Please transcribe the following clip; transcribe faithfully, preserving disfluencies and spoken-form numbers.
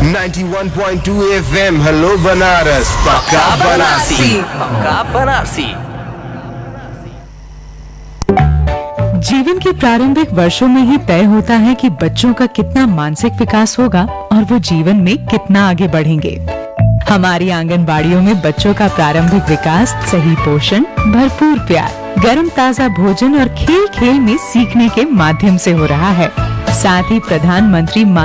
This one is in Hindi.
ninety-one point two F M hello Banaras पक्का बनारसी पक्का बनारसी। जीवन के प्रारंभिक वर्षों में ही तय होता है कि बच्चों का कितना मानसिक विकास होगा और वो जीवन में कितना आगे बढ़ेंगे। हमारी आंगनबाड़ियों में बच्चों का प्रारंभिक विकास सही पोषण, भरपूर प्यार, गर्म ताजा भोजन और खेल खेल में सीखने के माध्यम से हो रहा है। साथ ही प्रधानमंत्री